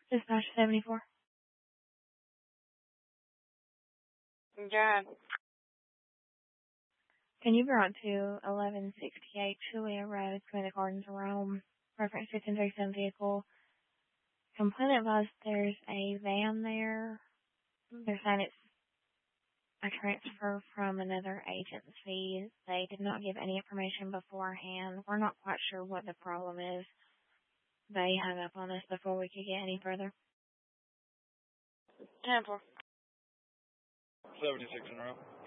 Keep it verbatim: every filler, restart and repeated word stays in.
Dispatch seventy-four. Good. Can you be brought to eleven sixty-eight Julia Road, Community Gardens, Rome, reference fifteen thirty-seven vehicle. Complainant advised there's a van there. They're saying it's a transfer from another agency. They did not give any information beforehand. We're not quite sure what the problem is. They hung up on us before we could get any further. ten four. seventy-six in a row.